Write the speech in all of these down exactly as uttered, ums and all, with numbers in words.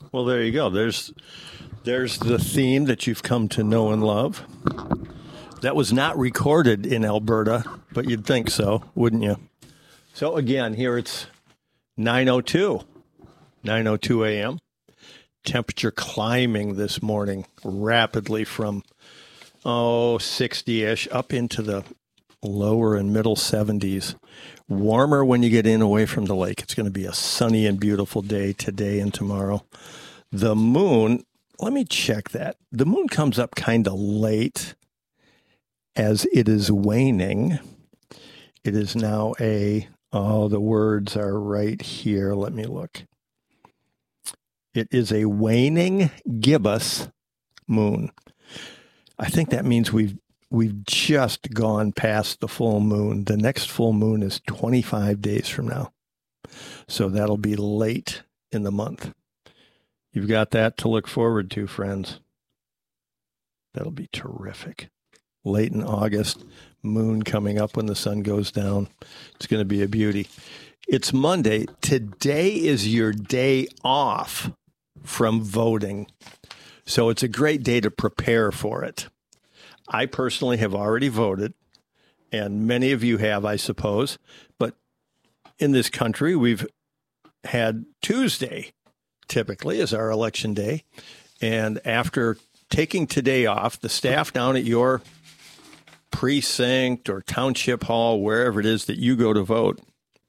Well, there you go. There's there's the theme that you've come to know and love. That was not recorded in Alberta, but you'd think so, wouldn't you? So again, here it's nine oh two, nine oh two a.m. Temperature climbing this morning rapidly from, oh, sixty-ish up into the lower and middle seventies. Warmer when you get in away from the lake. It's going to be a sunny and beautiful day today and tomorrow. The moon, let me check that. The moon comes up kind of late as it is waning. It is now a, oh, the words are right here. Let me look. It is a waning gibbous moon. I think that means we've we've just gone past the full moon. The next full moon is twenty-five days from now. So that'll be late in the month. You've got that to look forward to, friends. That'll be terrific. Late in August, moon coming up when the sun goes down. It's going to be a beauty. It's Monday. Today is your day off from voting. So it's a great day to prepare for it. I personally have already voted, and many of you have, I suppose. But in this country, we've had Tuesday, typically, as our election day. And after taking today off, the staff down at your precinct or township hall, wherever it is that you go to vote,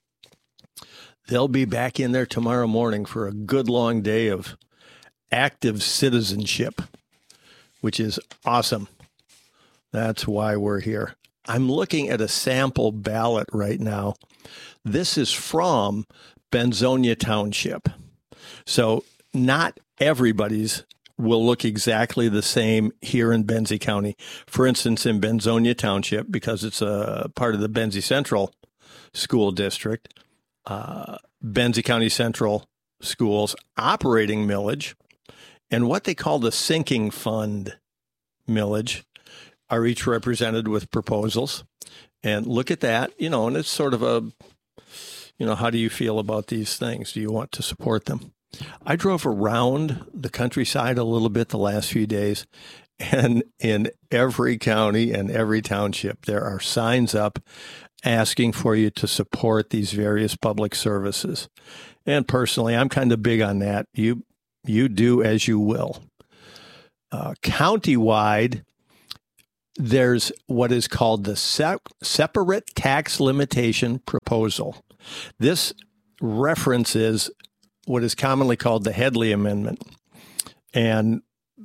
they'll be back in there tomorrow morning for a good long day of active citizenship, which is awesome. That's why we're here. I'm looking at a sample ballot right now. This is from Benzonia Township. So not everybody's will look exactly the same here in Benzie County. For instance, in Benzonia Township, because it's a part of the Benzie Central School District, uh, Benzie County Central Schools operating millage and what they call the sinking fund millage are each represented with proposals. And look at that, you know, and it's sort of a, you know, how do you feel about these things? Do you want to support them? I drove around the countryside a little bit the last few days, and in every county and every township, there are signs up asking for you to support these various public services. And personally, I'm kind of big on that. You, you do as you will. Uh, countywide, there's what is called the se- separate tax limitation proposal. This references what is commonly called the Headley Amendment. And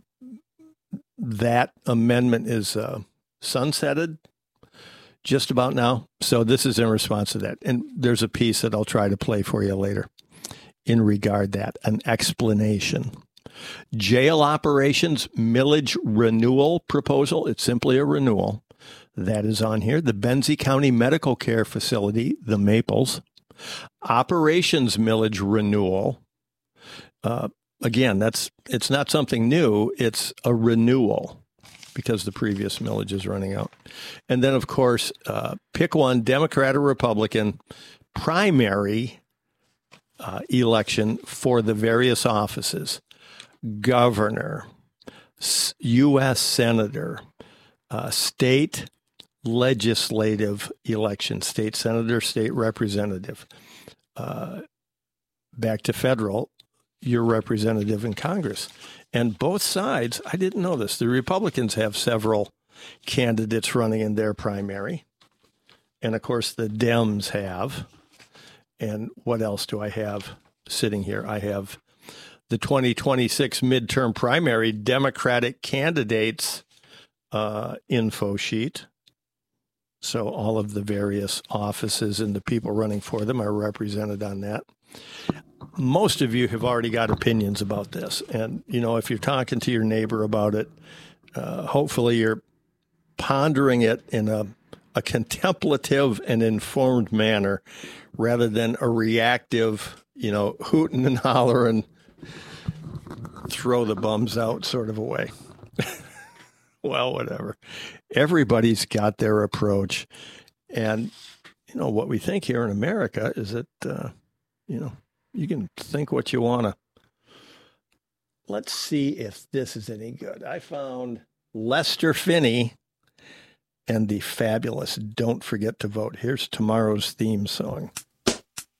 that amendment is uh, sunsetted just about now. So this is in response to that. And there's a piece that I'll try to play for you later in regard to that, an explanation. Jail operations millage renewal proposal. It's simply a renewal. That is on here. The Benzie County Medical Care Facility, the Maples. Operations millage renewal. Uh, again, that's it's not something new. It's a renewal because the previous millage is running out. And then, of course, uh, pick one, Democrat or Republican, primary uh, election for the various offices. Governor, U S Senator, uh, state legislative election, state senator, state representative. Uh, back to federal, your representative in Congress. And both sides, I didn't know this, the Republicans have several candidates running in their primary. And, of course, the Dems have. And what else do I have sitting here? I have the twenty twenty-six midterm primary Democratic candidates uh, info sheet. So all of the various offices and the people running for them are represented on that. Most of you have already got opinions about this. And, you know, if you're talking to your neighbor about it, uh, hopefully you're pondering it in a, a contemplative and informed manner rather than a reactive, you know, hooting and hollering, throw the bums out sort of a way. Well, whatever. Everybody's got their approach. And, you know, what we think here in America is that, uh, you know, you can think what you want to let's see if this is any good. I found Lester Finney and the fabulous Don't Forget to Vote. Here's tomorrow's theme song.